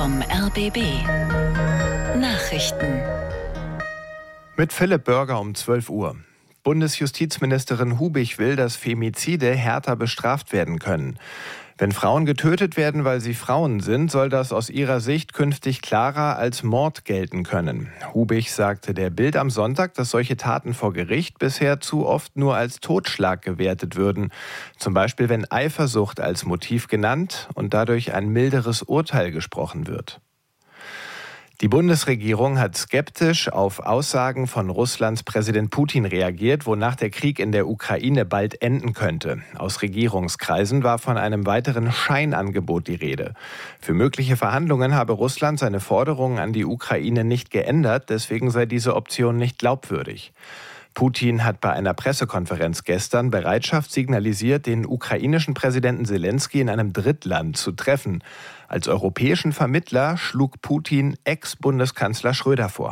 vom RBB. Nachrichten. Mit Philipp Börger um 12 Uhr. Bundesjustizministerin Hubich will, dass Femizide härter bestraft werden können. Wenn Frauen getötet werden, weil sie Frauen sind, soll das aus ihrer Sicht künftig klarer als Mord gelten können. Hubich sagte der Bild am Sonntag, dass solche Taten vor Gericht bisher zu oft nur als Totschlag gewertet würden. Zum Beispiel, wenn Eifersucht als Motiv genannt und dadurch ein milderes Urteil gesprochen wird. Die Bundesregierung hat skeptisch auf Aussagen von Russlands Präsident Putin reagiert, wonach der Krieg in der Ukraine bald enden könnte. Aus Regierungskreisen war von einem weiteren Scheinangebot die Rede. Für mögliche Verhandlungen habe Russland seine Forderungen an die Ukraine nicht geändert, deswegen sei diese Option nicht glaubwürdig. Putin hat bei einer Pressekonferenz gestern Bereitschaft signalisiert, den ukrainischen Präsidenten Selenskyj in einem Drittland zu treffen. Als europäischen Vermittler schlug Putin Ex-Bundeskanzler Schröder vor.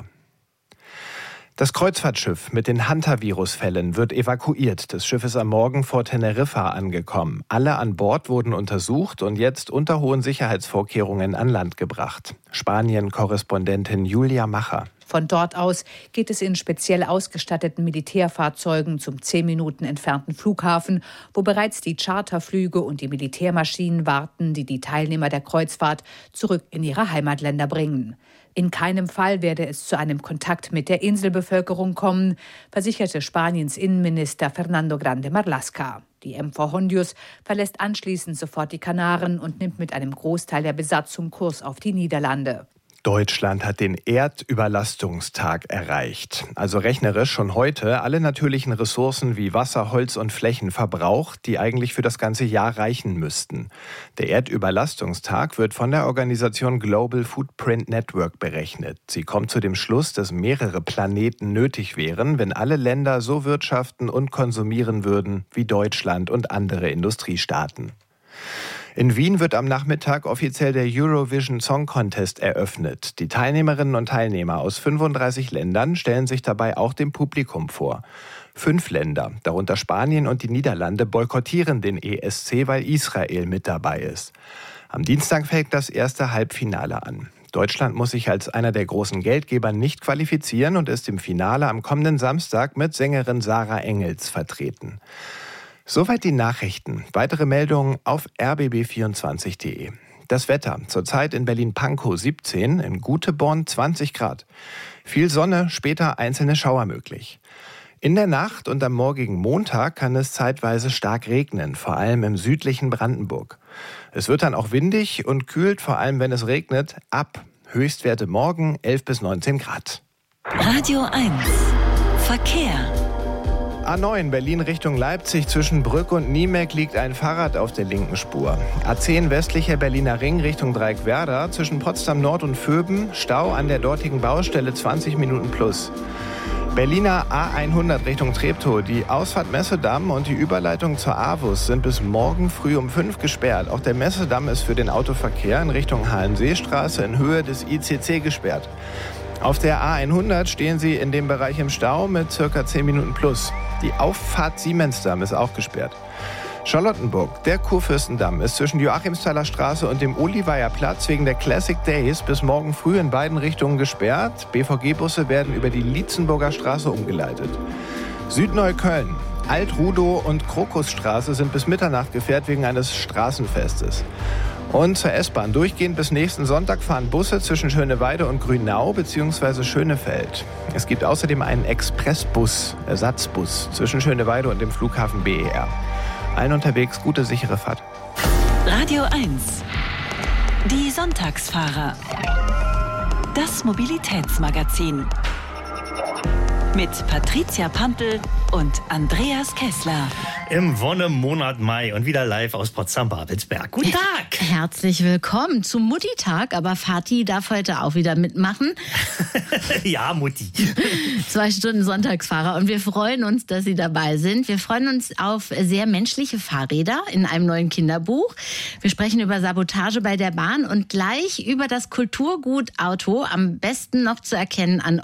Das Kreuzfahrtschiff mit den Hantavirus-Fällen wird evakuiert. Das Schiff ist am Morgen vor Teneriffa angekommen. Alle an Bord wurden untersucht und jetzt unter hohen Sicherheitsvorkehrungen an Land gebracht. Spanien-Korrespondentin Julia Macher. Von dort aus geht es in speziell ausgestatteten Militärfahrzeugen zum 10 Minuten entfernten Flughafen, wo bereits die Charterflüge und die Militärmaschinen warten, die die Teilnehmer der Kreuzfahrt zurück in ihre Heimatländer bringen. In keinem Fall werde es zu einem Kontakt mit der Inselbevölkerung kommen, versicherte Spaniens Innenminister Fernando Grande Marlaska. Die MV Hondius verlässt anschließend sofort die Kanaren und nimmt mit einem Großteil der Besatzung Kurs auf die Niederlande. Deutschland hat den Erdüberlastungstag erreicht. Also rechnerisch schon heute alle natürlichen Ressourcen wie Wasser, Holz und Flächen verbraucht, die eigentlich für das ganze Jahr reichen müssten. Der Erdüberlastungstag wird von der Organisation Global Footprint Network berechnet. Sie kommt zu dem Schluss, dass mehrere Planeten nötig wären, wenn alle Länder so wirtschaften und konsumieren würden wie Deutschland und andere Industriestaaten. In Wien wird am Nachmittag offiziell der Eurovision Song Contest eröffnet. Die Teilnehmerinnen und Teilnehmer aus 35 Ländern stellen sich dabei auch dem Publikum vor. 5 Länder, darunter Spanien und die Niederlande, boykottieren den ESC, weil Israel mit dabei ist. Am Dienstag fängt das erste Halbfinale an. Deutschland muss sich als einer der großen Geldgeber nicht qualifizieren und ist im Finale am kommenden Samstag mit Sängerin Sarah Engels vertreten. Soweit die Nachrichten. Weitere Meldungen auf rbb24.de. Das Wetter. Zurzeit in Berlin-Pankow 17, in Guteborn 20 Grad. Viel Sonne, später einzelne Schauer möglich. In der Nacht und am morgigen Montag kann es zeitweise stark regnen, vor allem im südlichen Brandenburg. Es wird dann auch windig und kühlt, vor allem wenn es regnet, ab. Höchstwerte morgen 11 bis 19 Grad. Radio 1. Verkehr. A9 Berlin Richtung Leipzig zwischen Brück und Niemeck liegt ein Fahrrad auf der linken Spur. A10 westlicher Berliner Ring Richtung Dreieckwerder zwischen Potsdam Nord und Vöben, Stau an der dortigen Baustelle 20 Minuten plus. Berliner A100 Richtung Treptow, die Ausfahrt Messedamm und die Überleitung zur AWUS sind bis morgen früh um 5 gesperrt. Auch der Messedamm ist für den Autoverkehr in Richtung Hallenseestraße in Höhe des ICC gesperrt. Auf der A100 stehen Sie in dem Bereich im Stau mit ca. 10 Minuten plus. Die Auffahrt Siemensdamm ist auch gesperrt. Charlottenburg, der Kurfürstendamm, ist zwischen Joachimsthaler Straße und dem Olivayer Platz wegen der Classic Days bis morgen früh in beiden Richtungen gesperrt. BVG-Busse werden über die Lietzenburger Straße umgeleitet. Südneukölln, Alt-Rudow und Krokusstraße sind bis Mitternacht gesperrt wegen eines Straßenfestes. Und zur S-Bahn. Durchgehend bis nächsten Sonntag fahren Busse zwischen Schöneweide und Grünau bzw. Schönefeld. Es gibt außerdem einen Expressbus, Ersatzbus, zwischen Schöneweide und dem Flughafen BER. Allen unterwegs gute, sichere Fahrt. Radio 1. Die Sonntagsfahrer. Das Mobilitätsmagazin. Mit Patricia Pampel und Andreas Kessler. Im Wonnemonat Mai und wieder live aus Potsdam-Babelsberg. Guten Tag! Herzlich willkommen zum Mutti-Tag, aber Fatih darf heute auch wieder mitmachen. Ja, Mutti. 2 Stunden Sonntagsfahrer und wir freuen uns, dass Sie dabei sind. Wir freuen uns auf sehr menschliche Fahrräder in einem neuen Kinderbuch. Wir sprechen über Sabotage bei der Bahn und gleich über das Kulturgut Auto, am besten noch zu erkennen an